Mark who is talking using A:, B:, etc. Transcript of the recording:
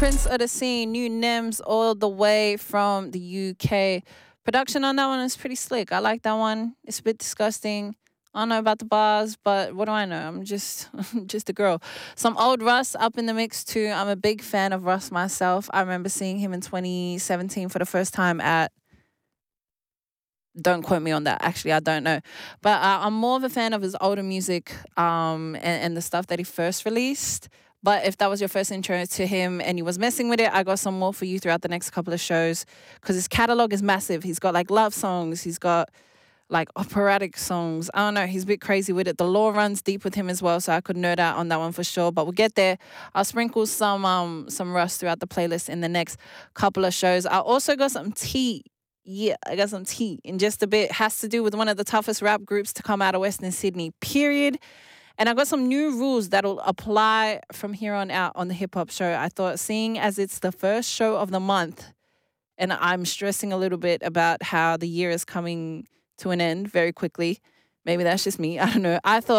A: Prince of the Scene, new Nems all the way from the UK. Production on that one is pretty slick. I like that one. It's a bit disgusting. I don't know about the bars, but what do I know? I'm just just a girl. Some old Russ up in the mix too. I'm a big fan of Russ myself. I remember seeing him in 2017 for the first time at, don't quote me on that. Actually, I don't know. But I'm more of a fan of his older music and the stuff that he first released. But if that was your first intro to him and you was messing with it, I got some more for you throughout the next couple of shows because his catalog is massive. He's got like love songs. He's got like operatic songs. I don't know. He's a bit crazy with it. The law runs deep with him as well, so I could nerd out on that one for sure. But we'll get there. I'll sprinkle some Russ throughout the playlist in the next couple of shows. I also got some tea. Yeah, I got some tea in just a bit. Has to do with one of the toughest rap groups to come out of Western Sydney, period. And I got some new rules that'll apply from here on out on the Hip Hop Show. I thought, seeing as it's the first show of the month, and I'm stressing a little bit about how the year is coming to an end very quickly. Maybe that's just me. I don't know. I thought